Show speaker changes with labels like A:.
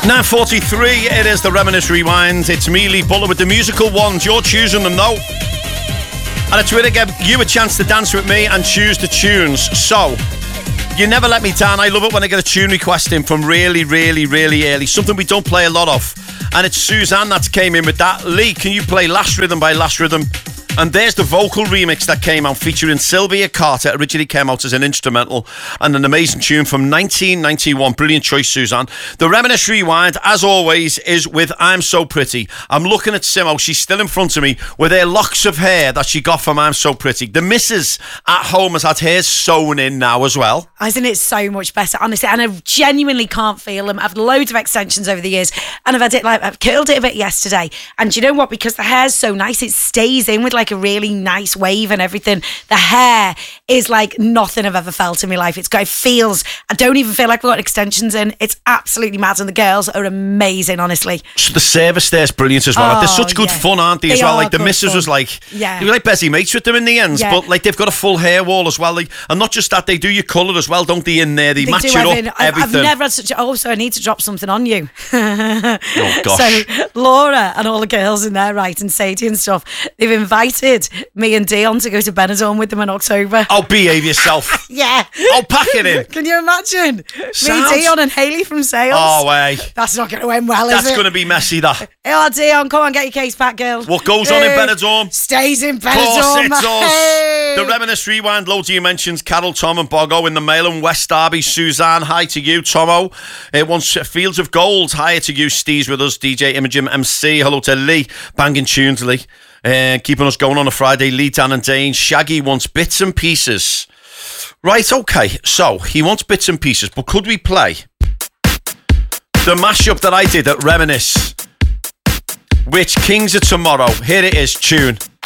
A: 9:43, it is the Reminisce Rewind. It's me, Lee Buller, with the musical ones. You're choosing them, though. And it's where to give you a chance to dance with me and choose the tunes. So, you never let me down. I love it when I get a tune request in from really, really, really early. Something we don't play a lot of. And it's Suzanne that came in with that. Lee, can you play Last Rhythm by Last Rhythm? And there's the vocal remix that came out featuring Sylvia Carter. Originally came out as an instrumental and an amazing tune from 1991. Brilliant choice, Suzanne. The Reminisce Rewind, as always, is with I'm So Pretty. I'm looking at Simo. She's still in front of me with her locks of hair that she got from I'm So Pretty. The missus at home has had hers sewn in now as well.
B: Isn't it so much better, honestly? And I genuinely can't feel them. I've had loads of extensions over the years, and I've curled it a bit yesterday. And you know what? Because the hair's so nice, it stays in with like a really nice wave and everything. The hair is like nothing I've ever felt in my life. It feels, I don't even feel like I've got extensions in. It's absolutely mad, and the girls are amazing, honestly.
A: So the service there's brilliant as well. They're such good fun, aren't they, as well? Like the missus was like, they were like busy mates with them in the ends, but like they've got a full hair wall as well. Like, and not just that, they do your colour as well, don't they, in there? They match it up, everything.
B: I've never had such so I need to drop something on you.
A: Oh gosh.
B: So Laura and all the girls in there, right, and Sadie and stuff, they've invited me and Dion to go to Benidorm with them in October.
A: Oh, behave yourself.
B: Yeah.
A: I'll pack it in.
B: Can you imagine?
A: Sounds...
B: Me, Dion and Hayley from sales.
A: Oh, way.
B: That's not going to end well, is it?
A: That's going to be messy, that.
B: Oh, Dion, come on, get your case back, girl.
A: What goes on in Benidorm
B: stays in Benidorm.
A: Of course it does.
B: Hey.
A: The Reminisce Rewind, loads of you mentions Carol, Tom and Bogo in the mail, and West Derby. Suzanne, hi to you. Tomo, it wants Fields of Gold. Hi to you. Steve's with us. DJ Imogen MC. Hello to Lee. Banging tunes, Lee. Keeping us going on a Friday. Lee, Dan and Dane. Shaggy wants Bits and Pieces. Right, okay. So, he wants Bits and Pieces, but could we play the mashup that I did at Reminisce, which Kings of Tomorrow? Here it is, tune.